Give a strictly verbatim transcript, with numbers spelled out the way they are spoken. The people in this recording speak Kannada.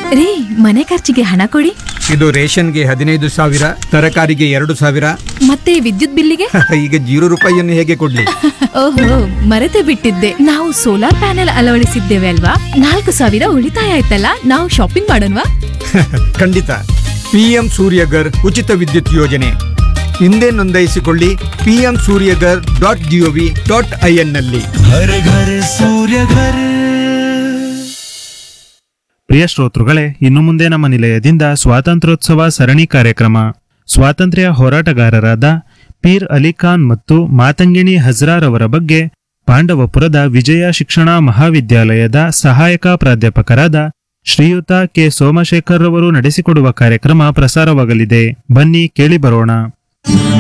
ರೀ, ಮನೆ ಖರ್ಚಿಗೆ ಹಣ ಕೊಡಿ. ಇದು ರೇಷನ್ಗೆ ಹದಿನೈದು ಸಾವಿರ, ತರಕಾರಿಗೆ ಎರಡು ಸಾವಿರ, ಮತ್ತೆ ವಿದ್ಯುತ್ ಬಿಲ್ಲಿಗೆ? ಈಗ ಜೀರೋ ರೂಪಾಯಿಯನ್ನು ಹೇಗೆ ಕೊಡ್ಲಿ? ಓಹೋ, ಮರೆತೇ ಬಿಟ್ಟಿದ್ದೆ. ನಾವು ಸೋಲಾರ್ ಪ್ಯಾನೆಲ್ ಅಳವಡಿಸಿದ್ದೇವೆ ಅಲ್ವಾ? ನಾಲ್ಕು ಸಾವಿರ ಉಳಿತಾಯ ಆಯ್ತಲ್ಲ. ನಾವು ಶಾಪಿಂಗ್ ಮಾಡೋಣವಾ? ಖಂಡಿತ. ಪಿಎಂ ಸೂರ್ಯಗರ್ ಉಚಿತ ವಿದ್ಯುತ್ ಯೋಜನೆ, ಹಿಂದೆ ನೋಂದಾಯಿಸಿಕೊಳ್ಳಿ. PM Surya Ghar dot gov dot IN ನಲ್ಲಿ. ಹರ ಘರ ಸೂರ್ಯ ಘರ. ಪ್ರಿಯ ಶ್ರೋತೃಗಳೇ, ಇನ್ನು ಮುಂದೆ ನಮ್ಮ ನಿಲಯದಿಂದ ಸ್ವಾತಂತ್ರ್ಯೋತ್ಸವ ಸರಣಿ ಕಾರ್ಯಕ್ರಮ. ಸ್ವಾತಂತ್ರ್ಯ ಹೋರಾಟಗಾರರಾದ ಪೀರ್ ಅಲಿ ಖಾನ್ ಮತ್ತು ಮಾತಂಗಿಣಿ ಹಜ್ರಾರವರ ಬಗ್ಗೆ ಪಾಂಡವಪುರದ ವಿಜಯ ಶಿಕ್ಷಣ ಮಹಾವಿದ್ಯಾಲಯದ ಸಹಾಯಕ ಪ್ರಾಧ್ಯಾಪಕರಾದ ಶ್ರೀಯುತ ಕೆ ಸೋಮಶೇಖರ್ ರವರು ನಡೆಸಿಕೊಡುವ ಕಾರ್ಯಕ್ರಮ ಪ್ರಸಾರವಾಗಲಿದೆ. ಬನ್ನಿ ಕೇಳಿ ಬರೋಣ.